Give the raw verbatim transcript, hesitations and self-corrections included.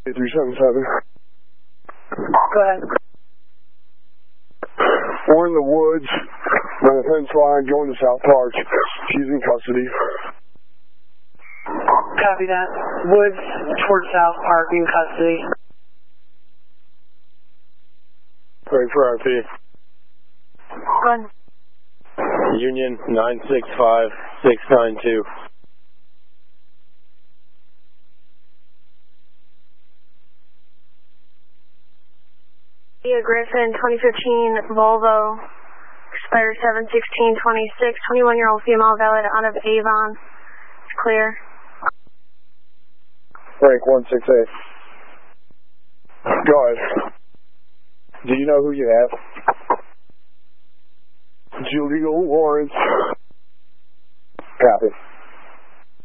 three seven seven. Go ahead. We're in the woods, by the fence line, going to South Park. She's in custody. Copy that. Woods towards South Park in custody. Wait for R P. Go ahead. Union nine six five six nine two. Kia Griffin, twenty fifteen Volvo, expired seven sixteen twenty-six, twenty-one-year-old female valid out of Avon. It's clear. Frank one six eight. Go ahead. Do you know who you have? Julio Lawrence. Copy.